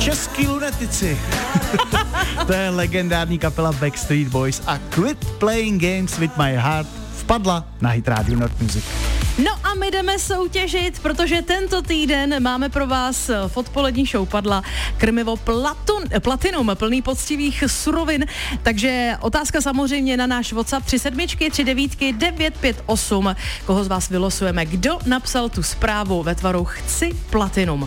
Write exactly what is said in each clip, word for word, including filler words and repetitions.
Český lunetici. To je legendární kapela Backstreet Boys a Quit Playing Games with My Heart vpadla na Hit Radio Not Music. No a my jdeme soutěžit, protože tento týden máme pro vás v odpolední show Padla krmivo platun, Platinum, plný poctivých surovin. Takže otázka samozřejmě na náš WhatsApp tři sedmičky, tři devítky, devět pět osm. Koho z vás vylosujeme? Kdo napsal tu zprávu ve tvaru chci Platinum?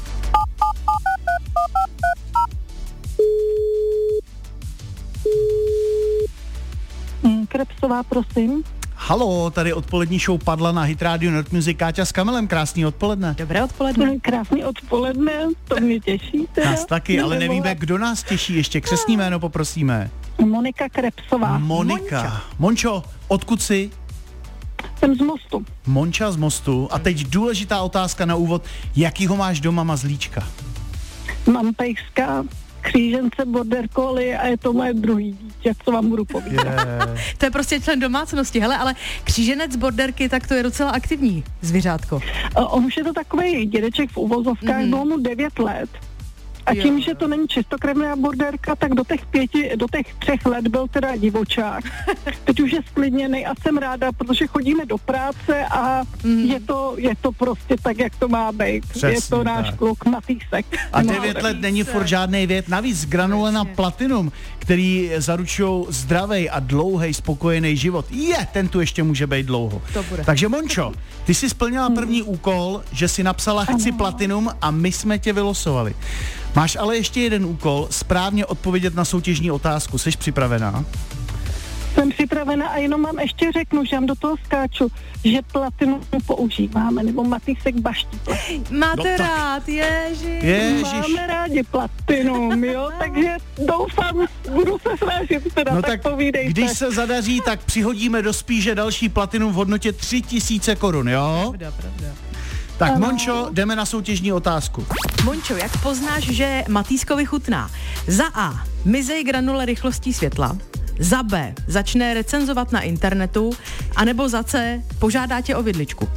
Krepsová, prosím. Halo, tady odpolední show Padla na Hit Radio Not Music. Káťa s Kamilem, krásný odpoledne. Dobré odpoledne. Krásný odpoledne, to mě těší. Teda. Nás taky, ale nevíme, kdo nás těší. Ještě křestní jméno poprosíme. Monika Krepsová. Monika. Monča. Mončo, odkud jsi? Jsem z Mostu. Monča z Mostu. A teď důležitá otázka na úvod. Jakýho máš doma mazlíčka? Mám pejska, křížence, border collie a je to moje druhý dítě, co vám budu povídat. Yeah. To je prostě člen domácnosti. Hele, ale kříženec borderky, tak to je docela aktivní zvířátko. On už je to takovej dědeček v uvozovkách, mm-hmm. bylo mu devět let. A Jo. tím, že to není čistokrevná borderka, tak do těch pěti, do těch třech let byl teda divočák. Teď už je sklidněnej a jsem ráda, protože chodíme do práce a mm. je to, je to prostě tak, jak to má být. Přesně je to náš tak. kluk Matýsek. A No, devět let není furt žádnej věk. Navíc granule na Platinum, který zaručují zdravý a dlouhý spokojený život. Je, ten tu ještě může být dlouho. To bude. Takže Mončo, ty jsi splnila první úkol, že si napsala chci Platinum a my jsme tě vylosovali. Máš ale ještě jeden úkol, správně odpovědět na soutěžní otázku. Jsi připravená? Jsem připravena a jenom vám ještě řeknu, že vám do toho skáču, že Platinum používáme, nebo Matýsek baští Platinum. Máte No tak. rád, ježiš. Ježiš. Máme rádi Platinum, jo, takže doufám, budu se snažit teda, No tak, tak povídejte. když se zadaří, tak přihodíme do spíže další Platinum v hodnotě tři tisíce korun, jo? Pravda, pravda. Tak Ano. Mončo, jdeme na soutěžní otázku. Mončo, jak poznáš, že Matýskovi chutná? Za A. Mizej granule rychlostí světla. Za B. Začne recenzovat na internetu. A nebo za C. Požádá tě o vidličku.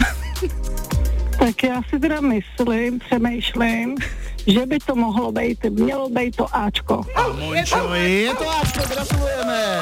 Tak já si teda myslím, přemýšlím, že by to mohlo být, mělo být to Ačko. A Mončo, je to Ačko, gratulujeme.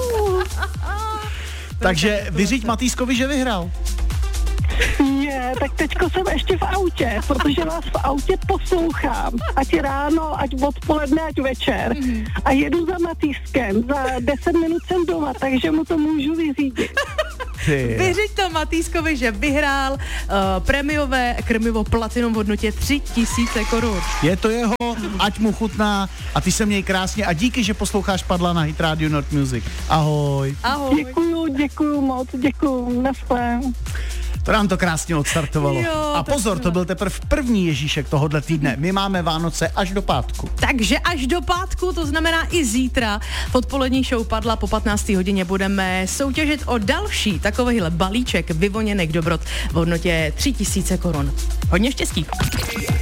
Takže vyřiď Matýskovi, že vyhrál. Je, tak teďko jsem ještě v autě, protože vás v autě poslouchám. Ať ráno, ať odpoledne, ať večer. A jedu za Matýskem. Za deset minut jsem doma, takže mu to můžu vyřídit. Ty. Vyřiď to Matýskovi, že vyhrál uh, prémiové krmivo Platinum v hodnotě tři tisíce korun. Je to jeho, ať mu chutná a ty se měj krásně a díky, že posloucháš Padla na Hit Radio Not Music. Ahoj. Ahoj. Děkuju, děkuju moc, děkuju, naschle. To nám to krásně odstartovalo. Jo, A tak pozor, jo. to byl teprve první Ježíšek tohohle týdne. My máme Vánoce až do pátku. Takže až do pátku, to znamená i zítra, v odpolední show Padla po patnácté hodině budeme soutěžit o další takovýhle balíček vyvoněných dobrot v hodnotě tři tisíce korun. Hodně štěstí.